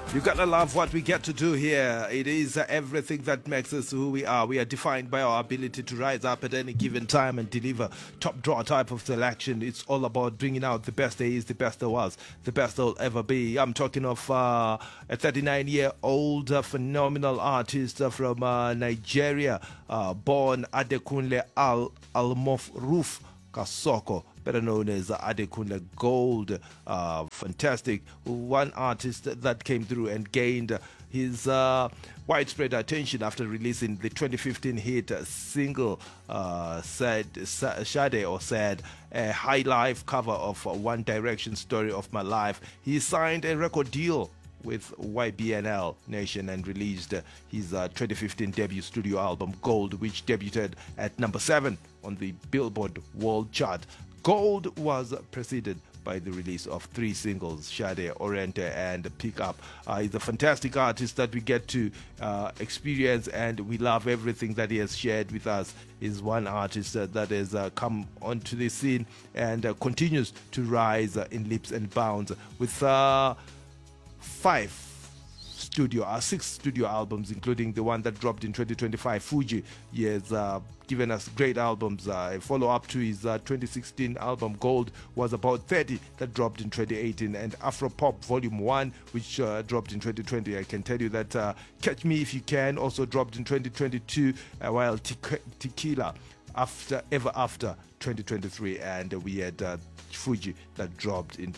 You gotta love what we get to do here. It is everything that makes us who we are. We are defined by our ability to rise up at any given time and deliver top draw type of selection. It's all about bringing out the best there is, the best there was, the best there'll ever be. I'm talking of a 39-year-old phenomenal artist from Nigeria, born Adekunle Almofruf Kasoko, better known as Adekunle Gold. Fantastic. One artist that came through and gained his widespread attention after releasing the 2015 hit single Sade or Sad, a high life cover of One Direction Story of My Life. He signed a record deal with YBNL Nation and released his 2015 debut studio album Gold, which debuted at number 7 on the Billboard World Chart. Gold was preceded by the release of 3 singles, Sade, Oriente, and Pick Up. He's a fantastic artist that we get to experience, and we love everything that he has shared with us. He's one artist that has come onto the scene and continues to rise in leaps and bounds with 6 studio albums, including the one that dropped in 2025, Fuji. He has given us great albums. A follow-up to his 2016 album Gold was About 30 that dropped in 2018, and Afropop Volume 1, which dropped in 2020. I can tell you that Catch Me If You Can also dropped in 2022, while Tequila Ever After 2023, and we had Fuji that dropped in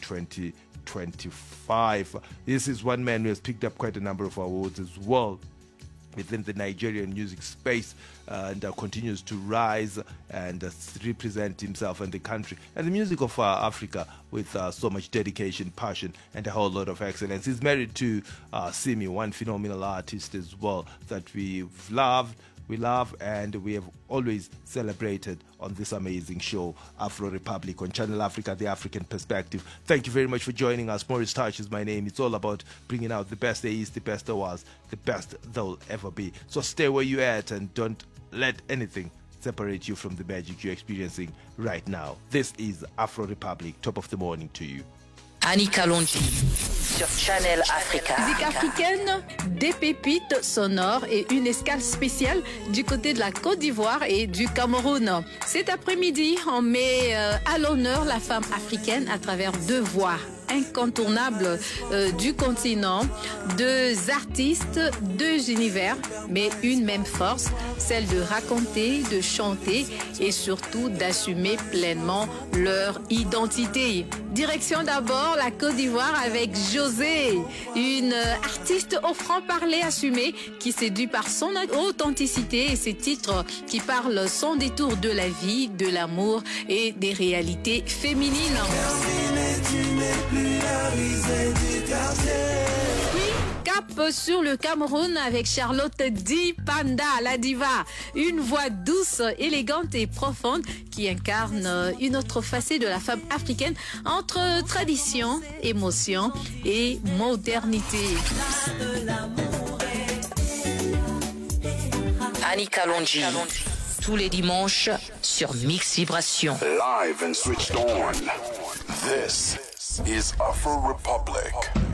2025. This is one man who has picked up quite a number of awards as well within the Nigerian music space, and continues to rise and represent himself and the country and the music of Africa with so much dedication, passion, and a whole lot of excellence. He's married to Simi, one phenomenal artist as well that we love, and we have always celebrated on this amazing show, Afro Republic, on Channel Africa, The African Perspective. Thank you very much for joining us. Maurice Touch is my name. It's all about bringing out the best there is, the best there was, the best there'll ever be. So stay where you're at and don't let anything separate you from the magic you're experiencing right now. This is Afro Republic. Top of the morning to you. Annie Kalonji sur Channel Africa. Musique africaine, des pépites sonores et une escale spéciale du côté de la Côte d'Ivoire et du Cameroun. Cet après-midi, on met à l'honneur la femme africaine à travers 2 voix incontournables du continent, 2 artistes, 2 univers, mais une même force, celle de raconter, de chanter et surtout d'assumer pleinement leur identité. Direction d'abord la Côte d'Ivoire avec José, une artiste au franc-parler assumé qui séduit par son authenticité et ses titres qui parlent sans détour de la vie, de l'amour et des réalités féminines. Puis, cap sur le Cameroun avec Charlotte Di Panda, la diva. Une voix douce, élégante et profonde qui incarne une autre facette de la femme africaine entre tradition, émotion et modernité. Annie Kalonji, tous les dimanches sur Mix Vibration. Live and switched on. This is Afro Republic.